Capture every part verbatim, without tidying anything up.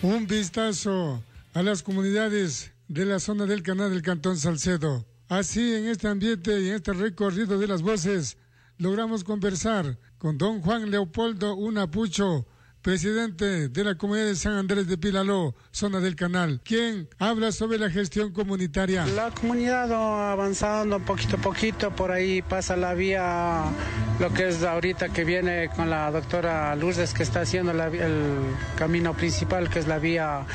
Un vistazo a las comunidades de la zona del Canal del Cantón Salcedo. Así, en este ambiente y en este recorrido de las voces, logramos conversar con don Juan Leopoldo Unapucho, presidente de la comunidad de San Andrés de Pilaló, zona del Canal, quien habla sobre la gestión comunitaria. La comunidad va avanzando poquito a poquito, por ahí pasa la vía, lo que es ahorita que viene con la doctora Lourdes, que está haciendo la, el camino principal, que es la vía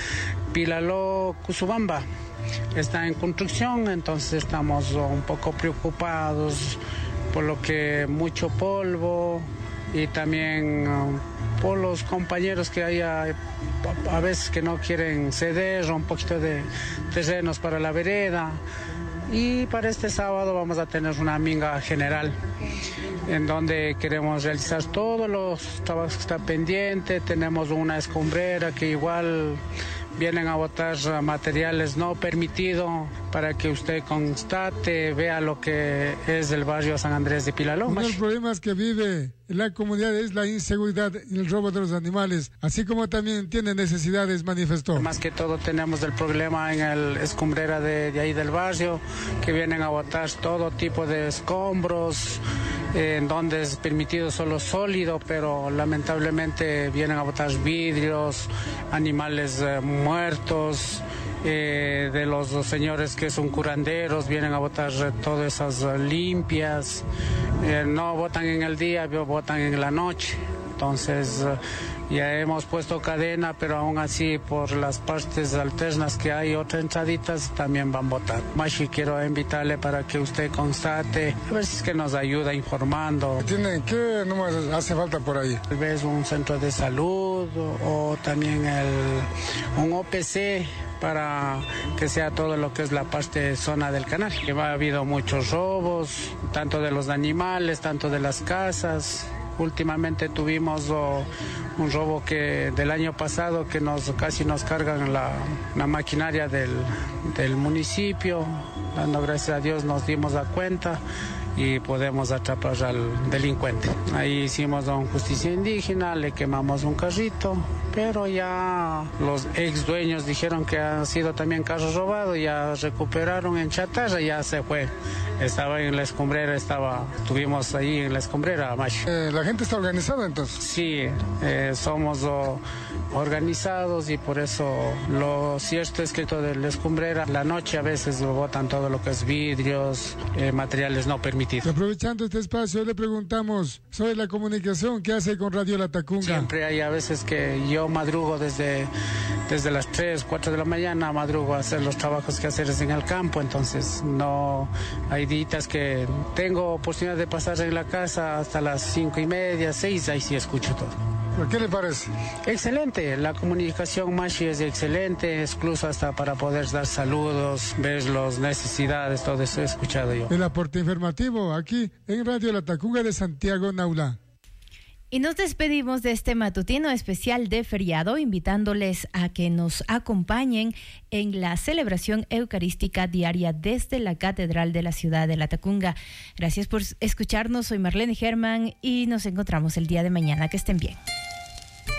Pilaló-Cusubamba. Está en construcción, entonces estamos un poco preocupados por lo que mucho polvo y también um, por los compañeros que hay a, a veces que no quieren ceder un poquito de terrenos para la vereda. Y para este sábado vamos a tener una minga general en donde queremos realizar todos los trabajos que están pendientes. Tenemos una escombrera que igual vienen a botar materiales no permitidos para que usted constate, vea lo que es el barrio San Andrés de Pilaló. Uno de los problemas que vive la comunidad es la inseguridad y el robo de los animales, así como también tiene necesidades, manifestó. Más que todo tenemos el problema en el escombrera de, de ahí del barrio, que vienen a botar todo tipo de escombros, eh, en donde es permitido solo sólido, pero lamentablemente vienen a botar vidrios, animales eh, muertos, eh, de los, los señores que son curanderos, vienen a botar eh, todas esas eh, limpias, eh, no botan en el día, botan en la noche. Entonces uh, ya hemos puesto cadena, pero aún así por las partes alternas que hay, otras entraditas, también van a votar. Mashi, quiero invitarle para que usted constate, a ver si es que nos ayuda informando. ¿Tienen qué nomás hace falta por ahí? Tal vez un centro de salud o, o también el, un O P C para que sea todo lo que es la parte zona del canal. Ha habido muchos robos, tanto de los animales, tanto de las casas. Últimamente tuvimos oh, un robo que del año pasado que nos casi nos cargan la, la maquinaria del, del municipio. Dando gracias a Dios nos dimos a cuenta y podemos atrapar al delincuente. Ahí hicimos una justicia indígena, le quemamos un carrito, pero ya los ex dueños dijeron que ha sido también carro robado, ya recuperaron en chatarra, ya se fue. Estaba en la escombrera, estaba, estuvimos ahí en la escombrera, macho. Eh, ¿La gente está organizada entonces? Sí, eh, somos oh, organizados y por eso lo cierto es que todo de la escombrera, la noche a veces lo botan todo lo que es vidrios, eh, materiales no permitidos. Aprovechando este espacio, le preguntamos sobre la comunicación que hace con Radio Latacunga. Siempre hay a veces que yo madrugo desde, desde las tres, cuatro de la mañana, madrugo a hacer los trabajos que hacer en el campo, entonces no hay días que tengo oportunidad de pasar en la casa hasta las cinco y media, seis, ahí sí escucho todo. ¿Qué le parece? Excelente, la comunicación Mashi es excelente, incluso hasta para poder dar saludos, ver las necesidades, todo eso he escuchado yo. El aporte informativo aquí en Radio Latacunga de Santiago, Naula. Y nos despedimos de este matutino especial de feriado, invitándoles a que nos acompañen en la celebración eucarística diaria desde la Catedral de la ciudad de Latacunga. Gracias por escucharnos, soy Marlene Germán y nos encontramos el día de mañana. Que estén bien.